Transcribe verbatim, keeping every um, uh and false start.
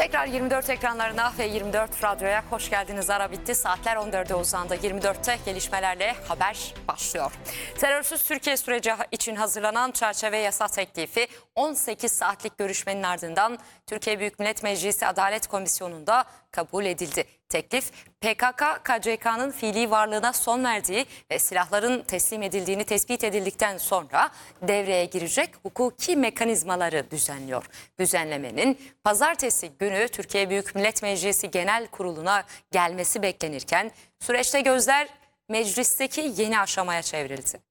Tekrar yirmi dört ekranlarına ve yirmi dört radyoya hoş geldiniz. Ara bitti. Saatler on dörde uzandı. yirmi dörtte gelişmelerle haber başlıyor. Terörsüz Türkiye süreci için hazırlanan çerçeve yasa teklifi on sekiz saatlik görüşmenin ardından Türkiye Büyük Millet Meclisi Adalet Komisyonu'nda kabul edildi. Teklif, P K K K C K'nın fiili varlığına son verdiği ve silahların teslim edildiğini tespit edildikten sonra devreye girecek hukuki mekanizmaları düzenliyor. Düzenlemenin pazartesi günü Türkiye Büyük Millet Meclisi Genel Kurulu'na gelmesi beklenirken süreçte gözler meclisteki yeni aşamaya çevrildi.